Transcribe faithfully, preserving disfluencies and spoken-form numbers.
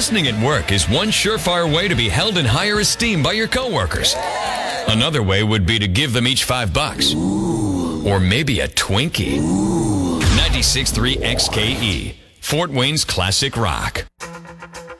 Listening at work is one surefire way to be held in higher esteem by your coworkers. Another way would be to give them each five bucks. Or maybe a Twinkie. ninety-six point three X K E, Fort Wayne's classic rock.